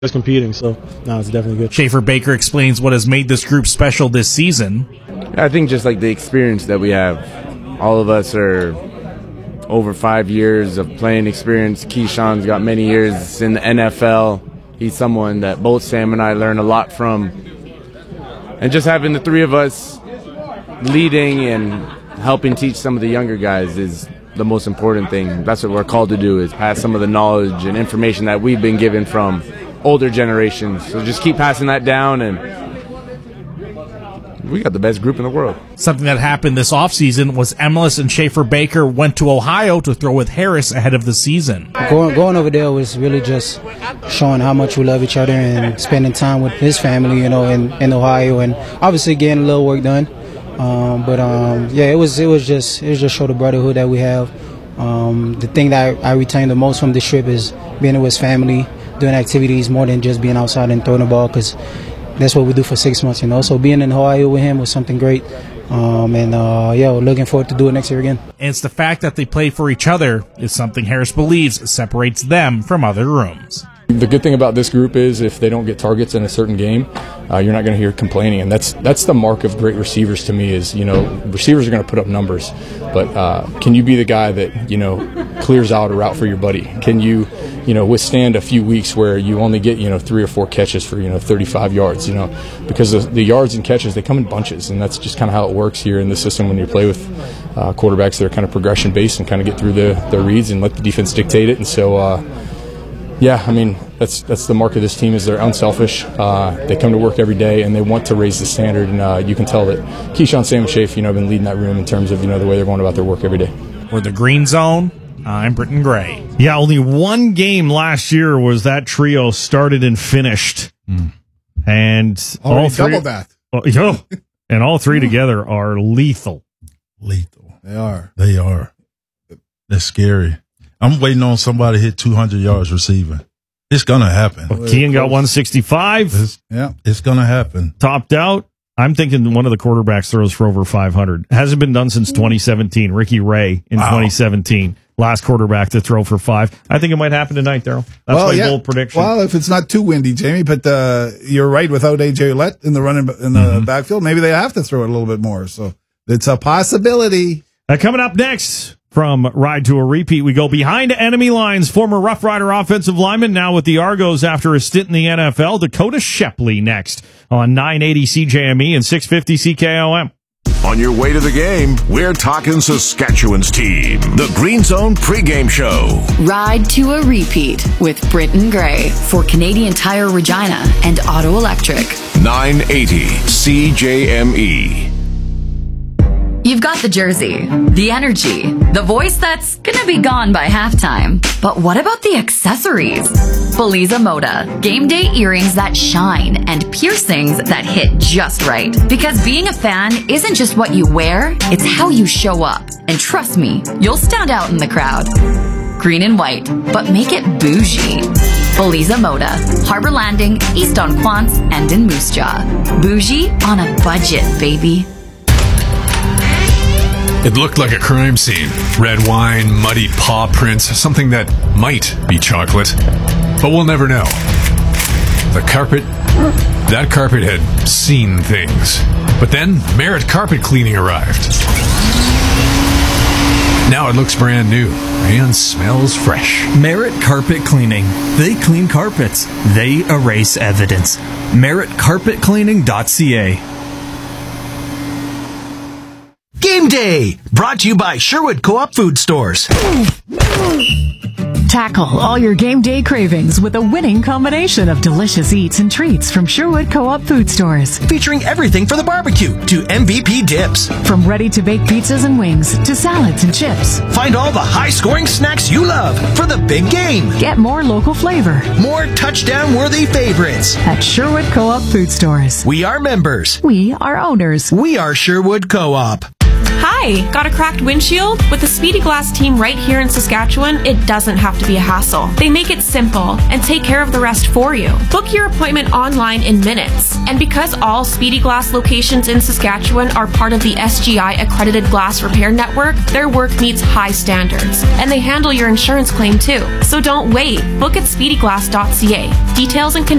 just competing, so no, it's definitely good. Schaefer Baker explains what has made this group special this season. I think just like the experience that we have. All of us are over 5 years of playing experience. Keyshawn's got many years in the NFL. He's someone that both Sam and I learn a lot from. And just having the three of us leading and helping teach some of the younger guys is the most important thing. That's what we're called to do, is pass some of the knowledge and information that we've been given from older generations. So just keep passing that down, and we got the best group in the world. Something that happened this offseason was Emilus and Schaefer Baker went to Ohio to throw with Harris ahead of the season. Going over there was really just showing how much we love each other and spending time with his family, in Ohio, and obviously getting a little work done. It was just show the brotherhood that we have. The thing that I retained the most from this trip is being with his family, doing activities more than just being outside and throwing the ball, because that's what we do for 6 months, So being in Ohio with him was something great. We're looking forward to do it next year again. And it's the fact that they play for each other is something Harris believes separates them from other rooms. The good thing about this group is if they don't get targets in a certain game, you're not going to hear complaining, and that's the mark of great receivers to me. Is receivers are going to put up numbers, but can you be the guy that clears out a route for your buddy? Can you withstand a few weeks where you only get 3 or 4 catches for 35 yards? Because the yards and catches, they come in bunches, and that's just kind of how it works here in the system when you play with quarterbacks that are kind of progression based and kind of get through the reads and let the defense dictate it. And so. That's the mark of this team, is they're unselfish. They come to work every day, and they want to raise the standard. And you can tell that Keyshawn, Sam, and Schaefer, have been leading that room in terms of, the way they're going about their work every day. For the Green Zone, I'm Britton Gray. Yeah, only one game last year was that trio started and finished. And all three, double that. And all three together are lethal. Lethal. They are. That's scary. I'm waiting on somebody to hit 200 yards receiving. It's going to happen. Well, Kean got 165. It's going to happen. Topped out. I'm thinking one of the quarterbacks throws for over 500. Hasn't been done since 2017. Ricky Ray in 2017. Last quarterback to throw for 5. I think it might happen tonight, Daryl. That's my bold prediction. Well, if it's not too windy, Jamie, but you're right. Without A.J. Ouellette in the backfield, maybe they have to throw it a little bit more. So it's a possibility. Coming up next, from Ride to a Repeat, we go behind enemy lines. Former Rough Rider offensive lineman, now with the Argos after a stint in the NFL, Dakota Shepley, next on 980 CJME and 650 CKOM. On your way to the game, we're talking Saskatchewan's team. The Green Zone pregame show. Ride to a Repeat with Britton Gray for Canadian Tire Regina and Auto Electric. 980 CJME. You've got the jersey, the energy, the voice that's gonna be gone by halftime. But what about the accessories? Feliza Moda. Game day earrings that shine and piercings that hit just right. Because being a fan isn't just what you wear, it's how you show up. And trust me, you'll stand out in the crowd. Green and white, but make it bougie. Feliza Moda. Harbor Landing, East on Quants, and in Moose Jaw. Bougie on a budget, baby. It looked like a crime scene. Red wine, muddy paw prints, something that might be chocolate. But we'll never know. That carpet had seen things. But then Merit Carpet Cleaning arrived. Now it looks brand new and smells fresh. Merit Carpet Cleaning. They clean carpets. They erase evidence. MeritCarpetCleaning.ca. Game Day, brought to you by Sherwood Co-op Food Stores. Tackle all your game day cravings with a winning combination of delicious eats and treats from Sherwood Co-op Food Stores. Featuring everything for the barbecue to MVP dips. From ready-to-bake pizzas and wings to salads and chips. Find all the high-scoring snacks you love for the big game. Get more local flavor. More touchdown-worthy favorites. At Sherwood Co-op Food Stores. We are members. We are owners. We are Sherwood Co-op. Hi, got a cracked windshield? With the Speedy Glass team right here in Saskatchewan, it doesn't have to be a hassle. They make it simple and take care of the rest for you. Book your appointment online in minutes. And because all Speedy Glass locations in Saskatchewan are part of the SGI accredited glass repair network, their work meets high standards. And they handle your insurance claim too. So don't wait. Book at speedyglass.ca. Details and